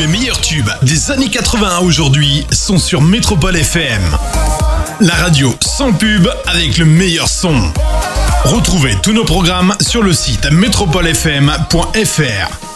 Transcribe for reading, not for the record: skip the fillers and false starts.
les meilleurs tubes des années 80 à aujourd'hui sont sur Métropole FM. La radio sans pub avec le meilleur son. Retrouvez tous nos programmes sur le site metropolefm.fr.